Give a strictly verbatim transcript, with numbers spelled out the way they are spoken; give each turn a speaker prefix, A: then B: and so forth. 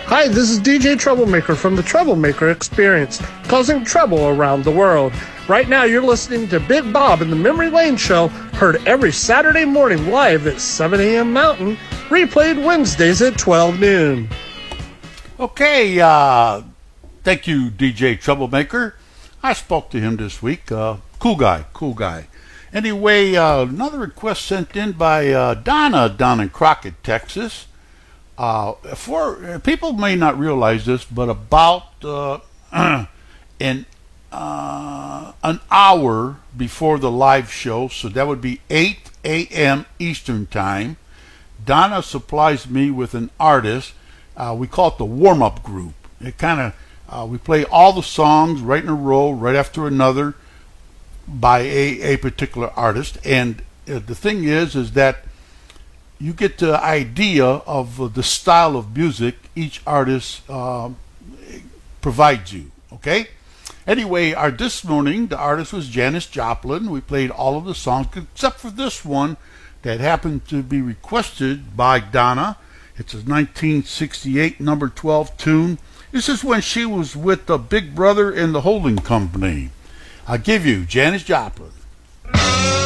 A: Hi, this is D J Troublemaker from the Troublemaker Experience, causing trouble around the world. Right now, you're listening to Big Bob in the Memory Lane Show, heard every Saturday morning live at seven a.m. Mountain, replayed Wednesdays at twelve noon.
B: Okay, uh, thank you, D J Troublemaker. I spoke to him this week. Uh, cool guy, cool guy. Anyway, uh, another request sent in by uh, Donna down in Crockett, Texas. Uh, for people may not realize this, but about uh, an uh, an hour before the live show, so that would be eight a.m. Eastern Time, Donna supplies me with an artist. Uh, we call it the warm-up group. It kind of uh, we play all the songs right in a row, right after another, by a, a particular artist. And uh, the thing is, is that you get the idea of uh, the style of music each artist uh, provides you, okay? Anyway, our this morning, the artist was Janis Joplin. We played all of the songs except for this one that happened to be requested by Donna. It's a nineteen sixty-eight number twelve tune. This is when she was with the Big Brother and the Holding Company. I'll give you Janis Joplin.